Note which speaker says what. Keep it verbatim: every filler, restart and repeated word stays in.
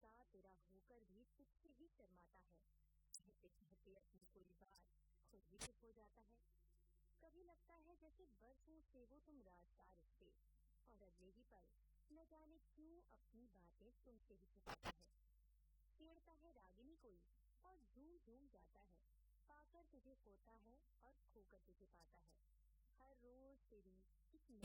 Speaker 1: रिश्ता तेरा होकर भी तुझसे ही शर्माता है। कहते कहते अपनी कोई बात खुद ही चुप हो जाता है। कभी लगता है जैसे बरसों से वो तुम रास्ता रुकते और अगले ही पल न जाने क्यों अपनी बातें तुमसे ही छुपाता है। छेड़ता है रागिनी कोई और झूम झूम जाता है, पाकर तुझे खोता है और खोकर तुझे पाता है। हर रोज तेरी एक